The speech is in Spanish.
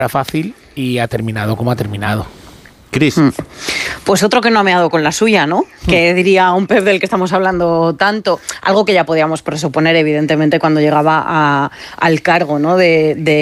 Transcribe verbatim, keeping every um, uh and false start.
fácil y ha terminado como ha terminado. Cris. Mm. Pues otro que no ha meado con la suya, ¿no? Mm. Que diría un Pep del que estamos hablando tanto, algo que ya podíamos presuponer evidentemente cuando llegaba a, al cargo, ¿no? de, de